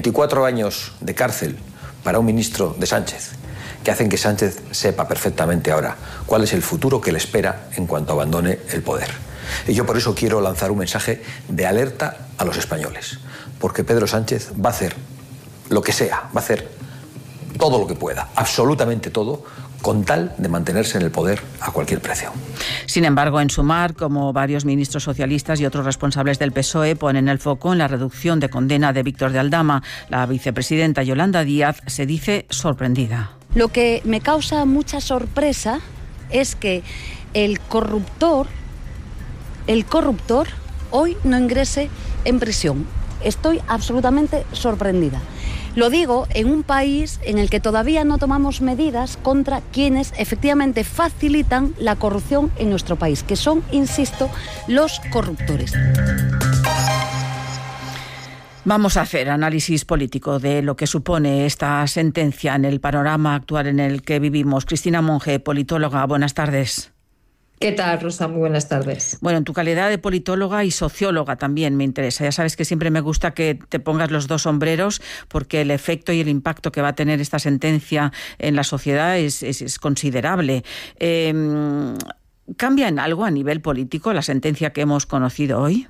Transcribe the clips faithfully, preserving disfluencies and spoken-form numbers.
veinticuatro años de cárcel para un ministro de Sánchez, que hacen que Sánchez sepa perfectamente ahora cuál es el futuro que le espera en cuanto abandone el poder. Y yo por eso quiero lanzar un mensaje de alerta a los españoles, porque Pedro Sánchez va a hacer lo que sea, va a hacer todo lo que pueda, absolutamente todo, con tal de mantenerse en el poder a cualquier precio. Sin embargo, en Sumar, como varios ministros socialistas y otros responsables del P S O E, ponen el foco en la reducción de condena de Víctor de Aldama. La vicepresidenta Yolanda Díaz se dice sorprendida. Lo que me causa mucha sorpresa es que el corruptor, el corruptor hoy no ingrese en prisión. Estoy absolutamente sorprendida. Lo digo en un país en el que todavía no tomamos medidas contra quienes efectivamente facilitan la corrupción en nuestro país, que son, insisto, los corruptores. Vamos a hacer análisis político de lo que supone esta sentencia en el panorama actual en el que vivimos. Cristina Monge, politóloga, buenas tardes. ¿Qué tal, Rosa? Muy buenas tardes. Bueno, en tu calidad de politóloga y socióloga también me interesa. Ya sabes que siempre me gusta que te pongas los dos sombreros porque el efecto y el impacto que va a tener esta sentencia en la sociedad es, es, es considerable. Eh, ¿Cambia en algo a nivel político la sentencia que hemos conocido hoy?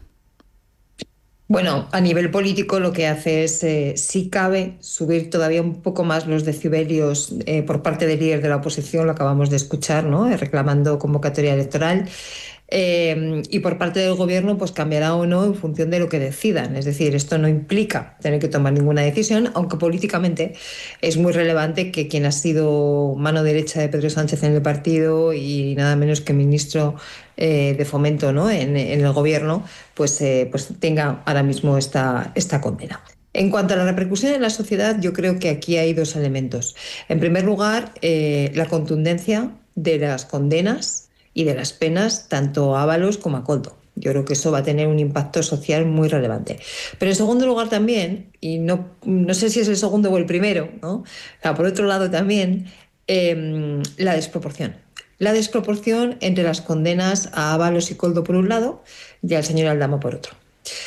Bueno, a nivel político lo que hace es, eh, si cabe, subir todavía un poco más los decibelios eh, por parte del líder de la oposición, lo acabamos de escuchar, ¿no? Eh, reclamando convocatoria electoral. Eh, y por parte del gobierno pues cambiará o no en función de lo que decidan. Es decir, esto no implica tener que tomar ninguna decisión, aunque políticamente es muy relevante que quien ha sido mano derecha de Pedro Sánchez en el partido y nada menos que ministro eh, de Fomento, ¿no? en, en el gobierno, pues, eh, pues tenga ahora mismo esta, esta condena. En cuanto a la repercusión en la sociedad, yo creo que aquí hay dos elementos. En primer lugar, eh, la contundencia de las condenas y de las penas tanto a Ábalos como a Koldo. Yo creo que eso va a tener un impacto social muy relevante. Pero en segundo lugar también, y no, no sé si es el segundo o el primero, ¿no? O sea, por otro lado también, eh, la desproporción. La desproporción entre las condenas a Ábalos y Koldo por un lado y al señor Aldama por otro.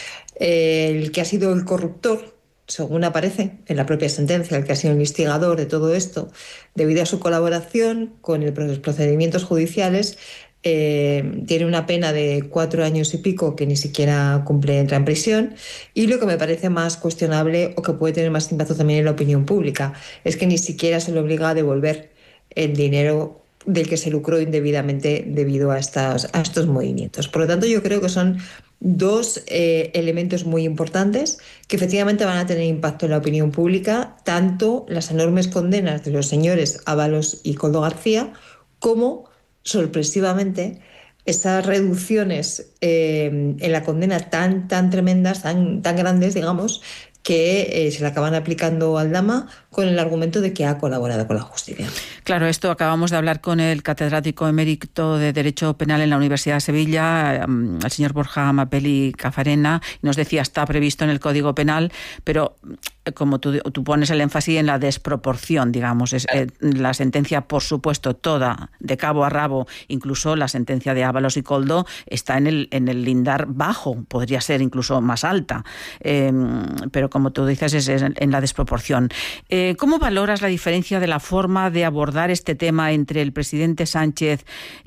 El que ha sido el corruptor, según aparece en la propia sentencia, el que ha sido el instigador de todo esto, debido a su colaboración con los procedimientos judiciales, eh, tiene una pena de cuatro años y pico que ni siquiera cumple, entra en prisión. Y lo que me parece más cuestionable o que puede tener más impacto también en la opinión pública es que ni siquiera se le obliga a devolver el dinero del que se lucró indebidamente debido a, estas, a estos movimientos. Por lo tanto, yo creo que son dos eh, elementos muy importantes que efectivamente van a tener impacto en la opinión pública, tanto las enormes condenas de los señores Ábalos y Koldo García, como, sorpresivamente, esas reducciones eh, en la condena tan, tan tremendas, tan, tan grandes, digamos, que eh, se le acaban aplicando al Aldama con el argumento de que ha colaborado con la justicia. Claro, esto acabamos de hablar con el catedrático emérito de Derecho Penal en la Universidad de Sevilla, el señor Borja Mapelli Cafarena, y nos decía, está previsto en el Código Penal, pero como tú, tú pones el énfasis en la desproporción, digamos, es eh, la sentencia, por supuesto, toda, de cabo a rabo, incluso la sentencia de Ábalos y Koldo, está en el, en el lindar bajo, podría ser incluso más alta, eh, pero como tú dices, es en la desproporción. Eh, ¿Cómo valoras la diferencia de la forma de abordar este tema entre el presidente Sánchez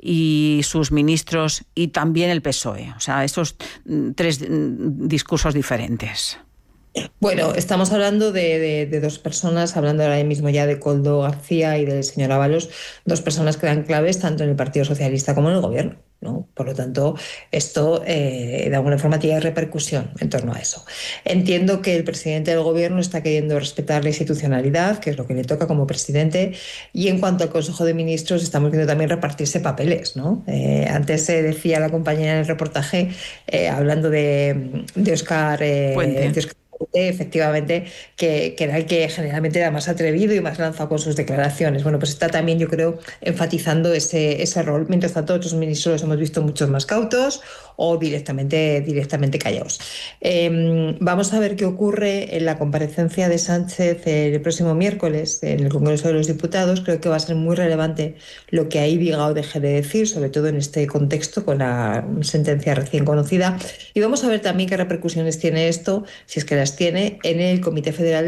y sus ministros y también el P S O E? O sea, esos tres discursos diferentes. Bueno, estamos hablando de, de, de dos personas, hablando ahora mismo ya de Koldo García y del señor Ábalos, dos personas que dan claves tanto en el Partido Socialista como en el Gobierno, ¿no? Por lo tanto, esto eh, de alguna forma tiene repercusión en torno a eso. Entiendo que el presidente del Gobierno está queriendo respetar la institucionalidad, que es lo que le toca como presidente, y en cuanto al Consejo de Ministros estamos viendo también repartirse papeles, ¿no? Eh, antes se decía la compañera en el reportaje, eh, hablando de, de Óscar eh, Puente. de Óscar efectivamente, que, que era el que generalmente era más atrevido y más lanzado con sus declaraciones. Bueno, pues está también, yo creo, enfatizando ese, ese rol. Mientras tanto, otros ministros los hemos visto muchos más cautos o directamente, directamente callados. Eh, vamos a ver qué ocurre en la comparecencia de Sánchez el próximo miércoles en el Congreso de los Diputados. Creo que va a ser muy relevante lo que ahí diga o deje de decir, sobre todo en este contexto con la sentencia recién conocida. Y vamos a ver también qué repercusiones tiene esto, si es que las tiene, en el Comité Federal